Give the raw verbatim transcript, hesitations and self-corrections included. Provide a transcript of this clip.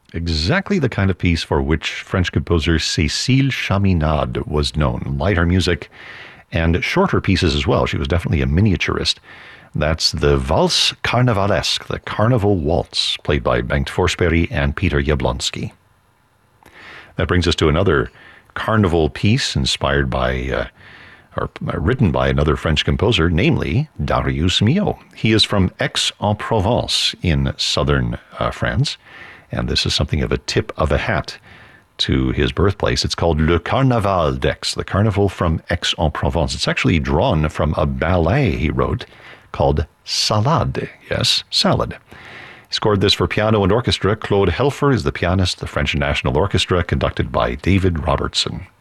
Exactly the kind of piece for which French composer Cécile Chaminade was known. Lighter music and shorter pieces as well. She was definitely a miniaturist. That's the Valse Carnavalesque, the Carnival Waltz, played by Bengt Forsberg and Peter Jablonski. That brings us to another carnival piece inspired by, uh, or uh, written by another French composer, namely Darius Milhaud. He is from Aix-en-Provence in southern uh, France, and this is something of a tip of a hat to his birthplace. It's called Le Carnaval d'Aix, the Carnival from Aix-en-Provence. It's actually drawn from a ballet he wrote called Salade. Yes, Salad. He scored this for piano and orchestra. Claude Helfer is the pianist, the French National Orchestra, conducted by David Robertson.